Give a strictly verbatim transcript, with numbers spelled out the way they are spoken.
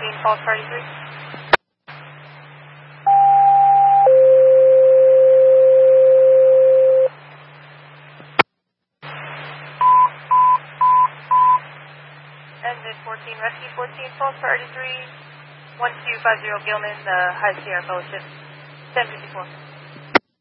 fourteen, Falls Party three. Exit fourteen, Rescue fourteen, Falls Party three, one two five zero Gilman, uh, High Sierra Fellowship, ten fifty-four.